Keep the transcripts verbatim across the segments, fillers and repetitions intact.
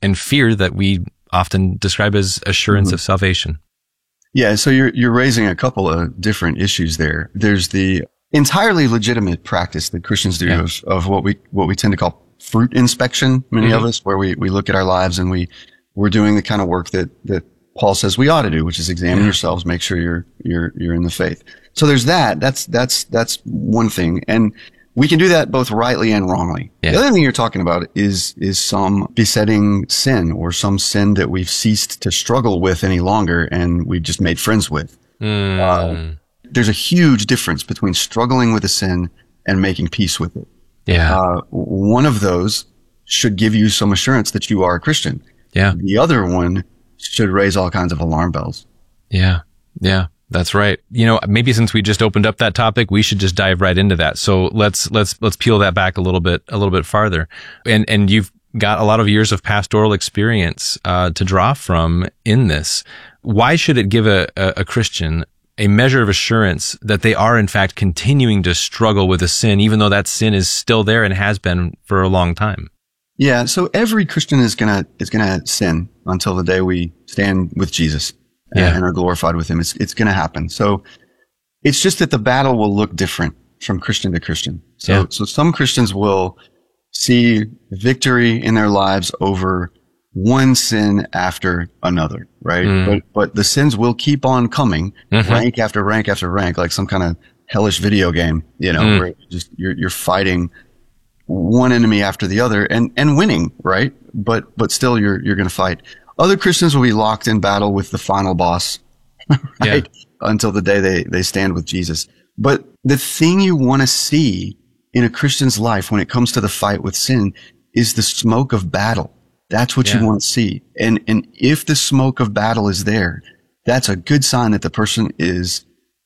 and fear that we often describe as assurance mm-hmm. of salvation. Yeah, so you're you're raising a couple of different issues there. There's the entirely legitimate practice that Christians do yeah. of, of what we what we tend to call fruit inspection, many mm-hmm. of us, where we, we look at our lives and we we're doing the kind of work that that Paul says we ought to do, which is examine yeah. yourselves, make sure you're you're you're in the faith. So there's that. That's that's that's one thing. And we can do that both rightly and wrongly. Yeah. The other thing you're talking about is is some besetting sin or some sin that we've ceased to struggle with any longer and we've just made friends with. Mm. Uh, there's a huge difference between struggling with a sin and making peace with it. Yeah. Uh, one of those should give you some assurance that you are a Christian. Yeah. The other one should raise all kinds of alarm bells. Yeah. Yeah. That's right. You know, maybe since we just opened up that topic, we should just dive right into that. So let's let's let's peel that back a little bit a little bit farther. And and you've got a lot of years of pastoral experience uh, to draw from in this. Why should it give a, a, a Christian a measure of assurance that they are in fact continuing to struggle with a sin, even though that sin is still there and has been for a long time? Yeah. So every Christian is gonna is gonna sin until the day we stand with Jesus. Yeah. And are glorified with him. It's, it's going to happen. So it's just that the battle will look different from Christian to Christian. So, yeah. so some Christians will see victory in their lives over one sin after another, right? Mm. But, but the sins will keep on coming, mm-hmm. rank after rank after rank, like some kind of hellish video game, you know, mm. where just you're, you're fighting one enemy after the other and, and winning, right? But, but still you're, you're going to fight. Other Christians will be locked in battle with the final boss, right? Yeah. Until the day they, they stand with Jesus. But the thing you want to see in a Christian's life when it comes to the fight with sin is the smoke of battle. That's what yeah. you want to see. And, and if the smoke of battle is there, that's a good sign that the person is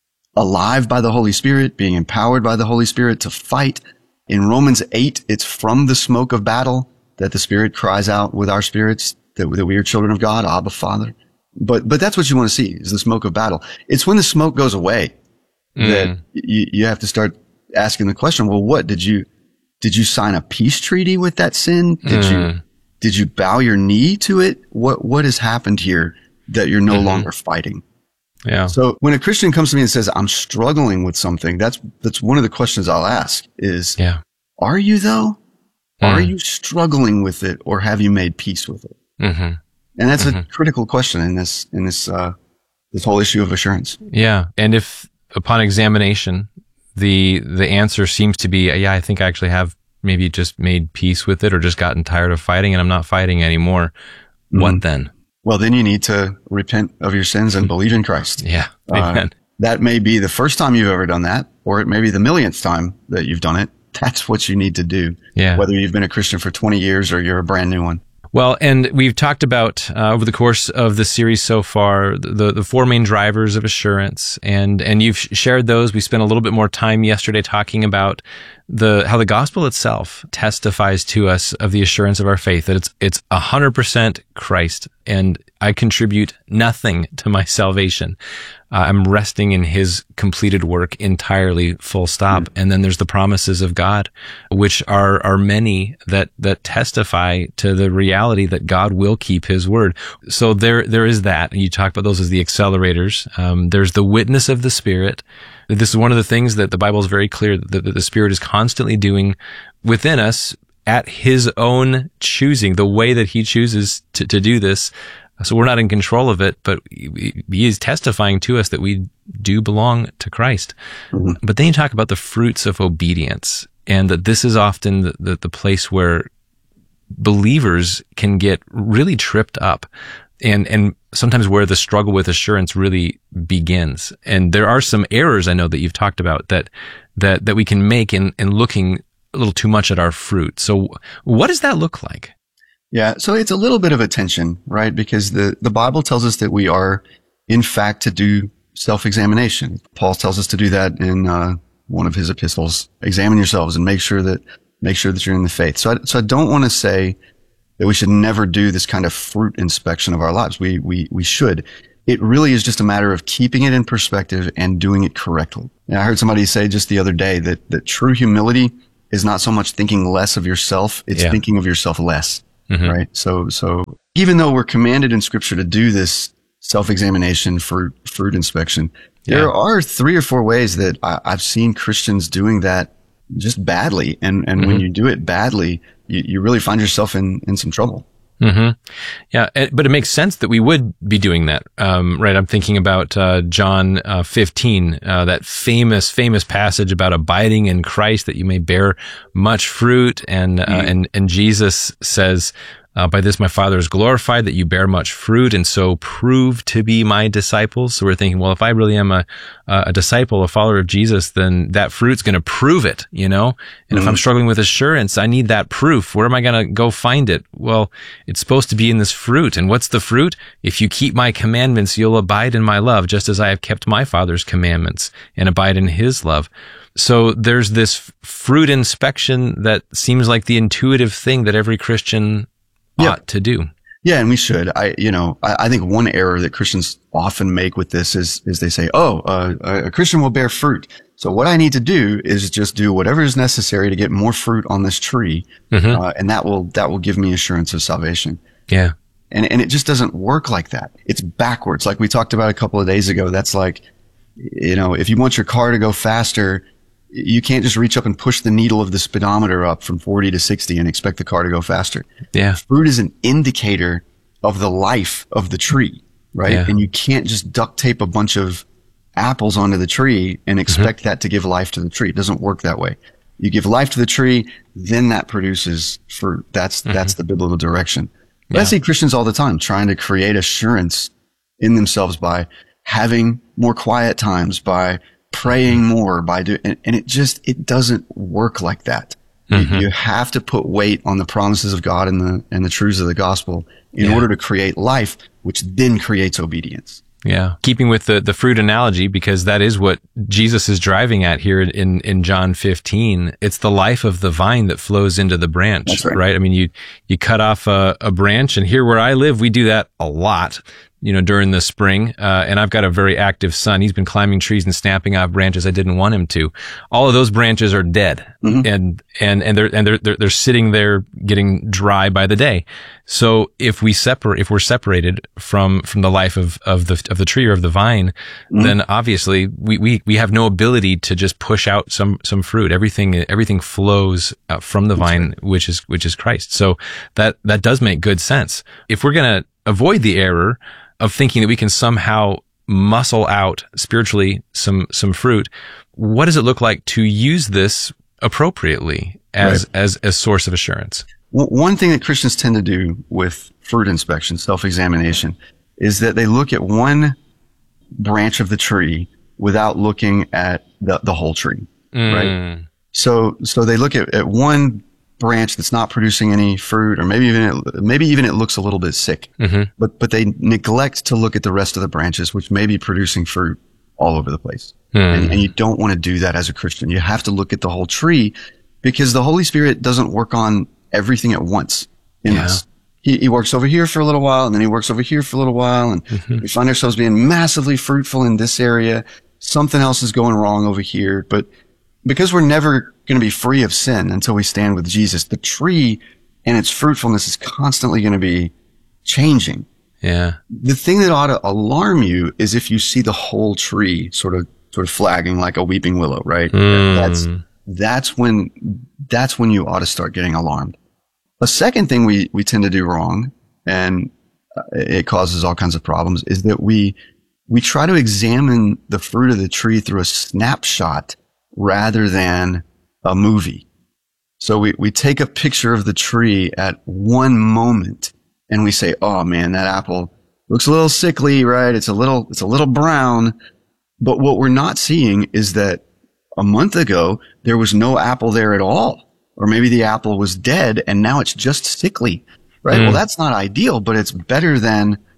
alive by the Holy Spirit, being empowered by the Holy Spirit to fight. In Romans eight, it's from the smoke of battle that the Spirit cries out with our spirits that, that we are children of God, Abba, Father. But, but that's what you want to see is the smoke of battle. It's when the smoke goes away mm. that you, you have to start asking the question, well, what did you, did you sign a peace treaty with that sin? Did mm. you, did you bow your knee to it? What, what has happened here that you're no mm-hmm. longer fighting? Yeah. So when a Christian comes to me and says, I'm struggling with something, that's, that's one of the questions I'll ask is, yeah. are you though? Mm. Are you struggling with it or have you made peace with it? Mm-hmm. And that's mm-hmm. a critical question in this, in this, uh, this whole issue of assurance. Yeah. And if upon examination, the, the answer seems to be, yeah, I think I actually have maybe just made peace with it or just gotten tired of fighting and I'm not fighting anymore. Mm-hmm. What then? Well, then you need to repent of your sins and believe in Christ. Yeah. Uh, that may be the first time you've ever done that, or it may be the millionth time that you've done it. That's what you need to do. Yeah. Whether you've been a Christian for twenty years or you're a brand new one. Well, and we've talked about uh, over the course of the series so far the the four main drivers of assurance, and and you've shared those. We spent a little bit more time yesterday talking about the how the gospel itself testifies to us of the assurance of our faith, that it's it's one hundred percent Christ, and I contribute nothing to my salvation. Uh, I'm resting in his completed work entirely, full stop. Mm. And then there's the promises of God, which are, are many that, that testify to the reality that God will keep his word. So there, there is that. And you talk about those as the accelerators. Um, there's the witness of the Spirit. This is one of the things that the Bible is very clear that, that the Spirit is constantly doing within us at his own choosing, the way that he chooses to, to do this. So we're not in control of it, but he is testifying to us that we do belong to Christ. Mm-hmm. But then you talk about the fruits of obedience, and that this is often the, the, the place where believers can get really tripped up, and, and sometimes where the struggle with assurance really begins. And there are some errors I know that you've talked about that, that, that we can make in, in looking a little too much at our fruit. So what does that look like? Yeah, so it's a little bit of a tension, right? Because the, the Bible tells us that we are, in fact, to do self-examination. Paul tells us to do that in uh, one of his epistles. Examine yourselves and make sure that make sure that you're in the faith. So I, so I don't want to say that we should never do this kind of fruit inspection of our lives. We we we should. It really is just a matter of keeping it in perspective and doing it correctly. And I heard somebody say just the other day that that true humility is not so much thinking less of yourself; it's yeah. thinking of yourself less. mm-hmm. right? So, so even though we're commanded in Scripture to do this self-examination for fruit inspection, yeah. there are three or four ways that I, I've seen Christians doing that just badly. And, and mm-hmm. when you do it badly, you, you really find yourself in, in some trouble. Mm-hmm. Yeah, but it makes sense that we would be doing that, um, right? I'm thinking about uh, John uh, fifteen, uh, that famous, famous passage about abiding in Christ, that you may bear much fruit, and uh, mm-hmm. and and Jesus says, Uh, by this my Father is glorified, that you bear much fruit, and so prove to be my disciples. So we're thinking, well, if I really am a a disciple, a follower of Jesus, then that fruit's going to prove it, you know? And mm-hmm. if I'm struggling with assurance, I need that proof. Where am I going to go find it? Well, it's supposed to be in this fruit. And what's the fruit? If you keep my commandments, you'll abide in my love, just as I have kept my Father's commandments and abide in his love. So there's this fruit inspection that seems like the intuitive thing that every Christian Yeah. ought to do. Yeah, and we should. I, you know, I, I think one error that Christians often make with this is, is they say, "Oh, uh, a Christian will bear fruit. So what I need to do is just do whatever is necessary to get more fruit on this tree, mm-hmm. uh, and that will that will give me assurance of salvation." Yeah, and and it just doesn't work like that. It's backwards, like we talked about a couple of days ago. That's like, you know, if you want your car to go faster, you can't just reach up and push the needle of the speedometer up from forty to sixty and expect the car to go faster. Yeah. Fruit is an indicator of the life of the tree, right? Yeah. And you can't just duct tape a bunch of apples onto the tree and expect mm-hmm. that to give life to the tree. It doesn't work that way. You give life to the tree, then that produces fruit. That's, mm-hmm. that's the biblical direction. But yeah. I see Christians all the time trying to create assurance in themselves by having more quiet times, by praying more, by doing, and, and it just, it doesn't work like that. Mm-hmm. You, you have to put weight on the promises of God and the, and the truths of the gospel in yeah. order to create life, which then creates obedience. Yeah. Keeping with the, the fruit analogy, because that is what Jesus is driving at here in, in John fifteen. It's the life of the vine that flows into the branch, That's right. right? I mean, you, you cut off a, a branch, and here where I live, we do that a lot, you know, during the spring. Uh, and I've got a very active son. He's been climbing trees and snapping off branches I didn't want him to. All of those branches are dead. Mm-hmm. And, and, and they're, and they're, they're, they're sitting there getting dry by the day. So if we separate, if we're separated from, from the life of, of the, of the tree or of the vine, mm-hmm. then obviously we, we, we have no ability to just push out some, some fruit. Everything, everything flows out from the vine, which is, which is Christ. So that, that does make good sense. If we're going to avoid the error of thinking that we can somehow muscle out spiritually some, some fruit, what does it look like to use this appropriately as, right. as, as source of assurance? Well, one thing that Christians tend to do with fruit inspection, self-examination, is that they look at one branch of the tree without looking at the, the whole tree, mm. right? So, so they look at, at one branch that's not producing any fruit, or maybe even it, maybe even it looks a little bit sick, mm-hmm. but but they neglect to look at the rest of the branches, which may be producing fruit all over the place. Mm. And, and you don't want to do that as a Christian. You have to look at the whole tree, because the Holy Spirit doesn't work on everything at once in yeah. us. He, he works over here for a little while, and then he works over here for a little while, and mm-hmm. we find ourselves being massively fruitful in this area. Something else is going wrong over here, but because we're never going to be free of sin until we stand with Jesus, the tree and its fruitfulness is constantly going to be changing. Yeah. The thing that ought to alarm you is if you see the whole tree sort of, sort of flagging like a weeping willow, right? Mm. That's, that's when, that's when you ought to start getting alarmed. A second thing we, we tend to do wrong, and it causes all kinds of problems, is that we, we try to examine the fruit of the tree through a snapshot rather than a movie. So we, we take a picture of the tree at one moment and we say, oh man, that apple looks a little sickly, right? It's a little, it's a little brown. But what we're not seeing is that a month ago, there was no apple there at all. Or maybe the apple was dead and now it's just sickly, right? Mm. Well, that's not ideal, but it's better than